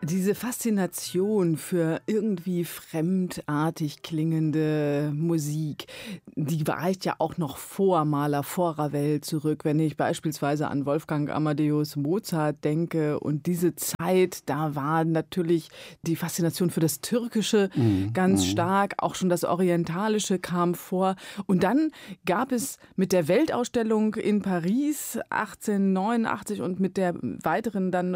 Diese Faszination für irgendwie fremdartig klingende Musik, die reicht ja auch noch vor Mahler, vor Ravel zurück. Wenn ich beispielsweise an Wolfgang Amadeus Mozart denke und diese Zeit, da war natürlich die Faszination für das Türkische ganz stark, auch schon das Orientalische kam vor. Und dann gab es mit der Weltausstellung in Paris 1889 und mit der weiteren dann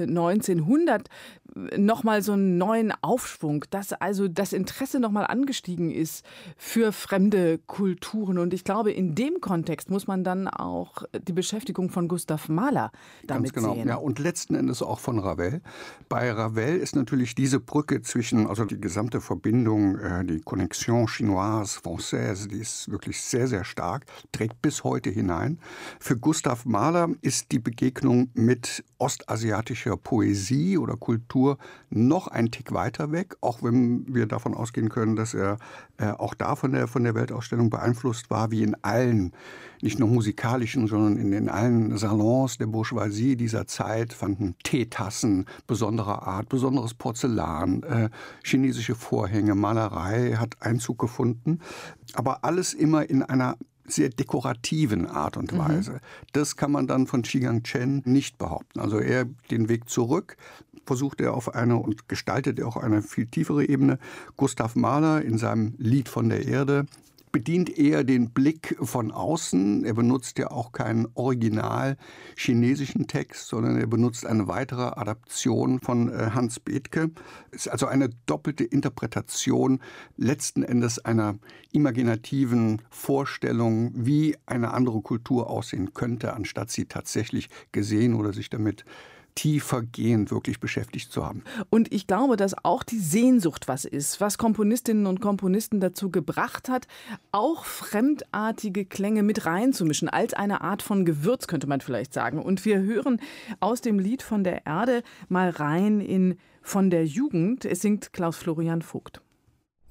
1900 nochmal so einen neuen Aufschwung, dass also das Interesse nochmal angestiegen ist für fremde Kulturen. Und ich glaube, in dem Kontext muss man dann auch die Beschäftigung von Gustav Mahler damit Ganz genau. sehen. Ja, und letzten Endes auch von Ravel. Bei Ravel ist natürlich diese Brücke zwischen, also die gesamte Verbindung, die Connexion chinoise, française, die ist wirklich sehr, sehr stark, trägt bis heute hinein. Für Gustav Mahler ist die Begegnung mit ostasiatischer Poesie oder Kultur noch ein Tick weiter weg, auch wenn wir davon ausgehen können, dass er auch da von der Weltausstellung beeinflusst war, wie in allen, nicht nur musikalischen, sondern in allen Salons der Bourgeoisie dieser Zeit fanden Teetassen besonderer Art, besonderes Porzellan, chinesische Vorhänge, Malerei hat Einzug gefunden, aber alles immer in einer sehr dekorativen Art und Weise. Das kann man dann von Zhigang Chen nicht behaupten. Also er den Weg zurück versucht er auf eine und gestaltet er auch eine viel tiefere Ebene. Gustav Mahler in seinem Lied von der Erde bedient eher den Blick von außen. Er benutzt ja auch keinen original chinesischen Text, sondern er benutzt eine weitere Adaption von Hans Bethke. Es ist also eine doppelte Interpretation letzten Endes einer imaginativen Vorstellung, wie eine andere Kultur aussehen könnte, anstatt sie tatsächlich gesehen oder sich damit tiefergehend wirklich beschäftigt zu haben. Und ich glaube, dass auch die Sehnsucht was ist, was Komponistinnen und Komponisten dazu gebracht hat, auch fremdartige Klänge mit reinzumischen, als eine Art von Gewürz, könnte man vielleicht sagen. Und wir hören aus dem Lied von der Erde mal rein in Von der Jugend. Es singt Klaus Florian Vogt.